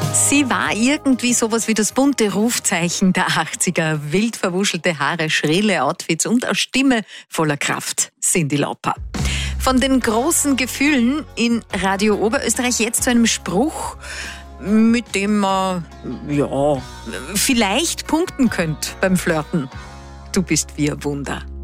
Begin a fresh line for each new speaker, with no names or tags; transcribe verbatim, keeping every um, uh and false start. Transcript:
Sie war irgendwie sowas wie das bunte Rufzeichen der achtziger. Wild verwuschelte Haare, schrille Outfits und eine Stimme voller Kraft. Cyndi Lauper. Von den großen Gefühlen in Radio Oberösterreich jetzt zu einem Spruch, mit dem man, ja, vielleicht punkten könnt beim Flirten. Du bist wie ein Wunder.